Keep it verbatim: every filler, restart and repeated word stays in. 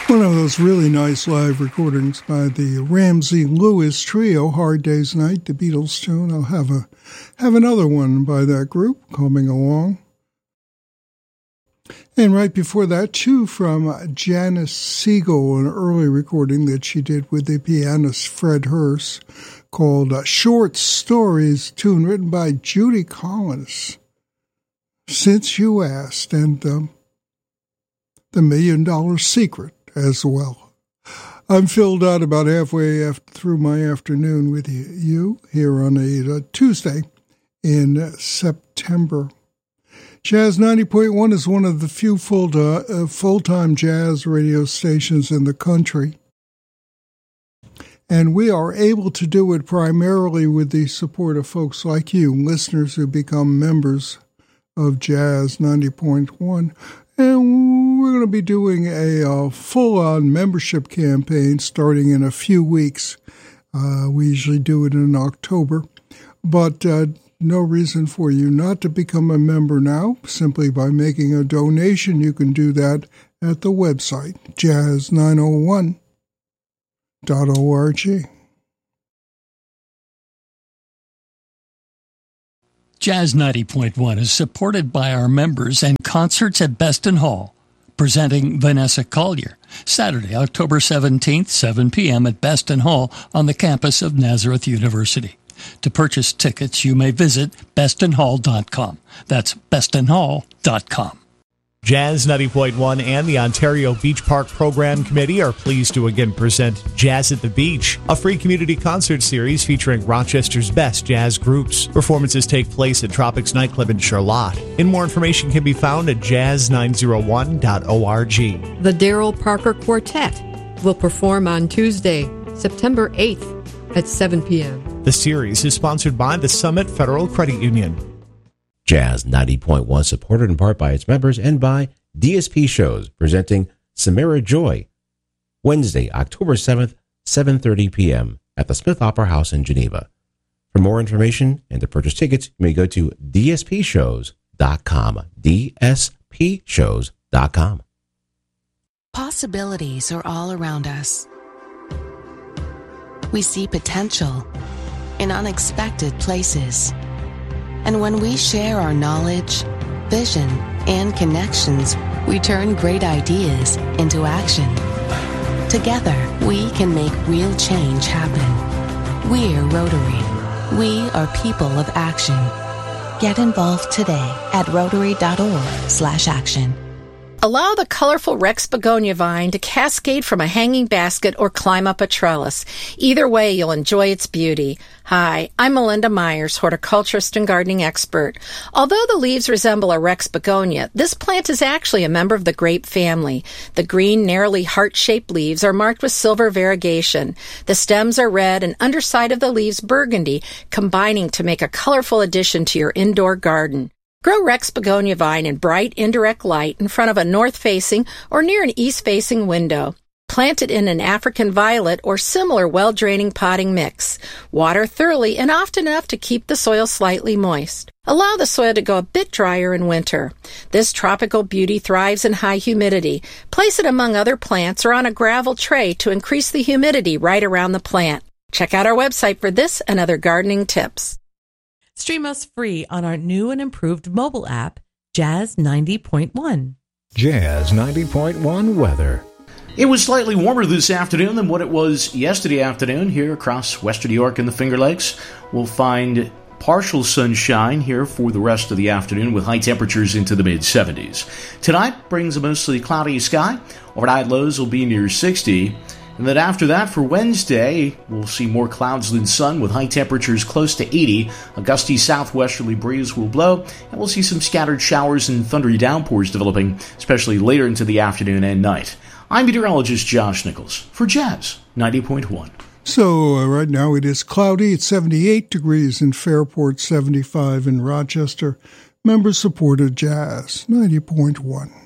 One of those really nice live recordings by the Ramsey Lewis Trio, Hard Day's Night, the Beatles tune. I'll have a have another one by that group coming along. And right before that, too, from Janice Siegel, an early recording that she did with the pianist Fred Hurst, called uh, Short Stories, tune written by Judy Collins. Since You Asked, and um, The Million Dollar Secret as well. I'm filled out about halfway after, through my afternoon with you here on a, a Tuesday in September. Jazz ninety point one is one of the few full uh, full-time jazz radio stations in the country. And we are able to do it primarily with the support of folks like you, listeners who become members of Jazz ninety point one. And we're going to be doing a uh, full-on membership campaign starting in a few weeks. Uh, we usually do it in October. But uh, no reason for you not to become a member now. Simply by making a donation, you can do that at the website, jazz nine oh one dot org. Jazz ninety point one is supported by our members and concerts at Beston Hall, presenting Vanessa Collier, Saturday, October seventeenth, seven p.m. at Beston Hall on the campus of Nazareth University. To purchase tickets, you may visit beston hall dot com. That's beston hall dot com. Jazz ninety point one and the Ontario Beach Park Program Committee are pleased to again present Jazz at the Beach, a free community concert series featuring Rochester's best jazz groups. Performances take place at Tropics Nightclub in Charlotte. And more information can be found at jazz nine oh one dot org. The Daryl Parker Quartet will perform on Tuesday, September eighth at seven p.m. The series is sponsored by the Summit Federal Credit Union. Jazz ninety point one, supported in part by its members and by D S P Shows, presenting Samira Joy, Wednesday, October seventh, seven thirty p.m. at the Smith Opera House in Geneva. For more information and to purchase tickets, you may go to d s p shows dot com, d s p shows dot com. Possibilities are all around us. We see potential in unexpected places. And when we share our knowledge, vision, and connections, we turn great ideas into action. Together, we can make real change happen. We're Rotary. We are people of action. Get involved today at rotary.org slash action. Allow the colorful Rex begonia vine to cascade from a hanging basket or climb up a trellis. Either way, you'll enjoy its beauty. Hi, I'm Melinda Myers, horticulturist and gardening expert. Although the leaves resemble a Rex begonia, this plant is actually a member of the grape family. The green, narrowly heart-shaped leaves are marked with silver variegation. The stems are red and underside of the leaves burgundy, combining to make a colorful addition to your indoor garden. Grow Rex begonia vine in bright, indirect light in front of a north-facing or near an east-facing window. Plant it in an African violet or similar well-draining potting mix. Water thoroughly and often enough to keep the soil slightly moist. Allow the soil to go a bit drier in winter. This tropical beauty thrives in high humidity. Place it among other plants or on a gravel tray to increase the humidity right around the plant. Check out our website for this and other gardening tips. Stream us free on our new and improved mobile app, Jazz ninety point one. Jazz ninety point one weather. It was slightly warmer this afternoon than what it was yesterday afternoon here across western New York and the Finger Lakes. We'll find partial sunshine here for the rest of the afternoon with high temperatures into the mid-seventies. Tonight brings a mostly cloudy sky. Overnight lows will be near sixty. And then after that, for Wednesday, we'll see more clouds than sun with high temperatures close to eighty. A gusty southwesterly breeze will blow, and we'll see some scattered showers and thundery downpours developing, especially later into the afternoon and night. I'm meteorologist Josh Nichols for Jazz ninety point one. So uh, right now it is cloudy. It's seventy-eight degrees in Fairport, seventy-five in Rochester. Member-supported Jazz ninety point one.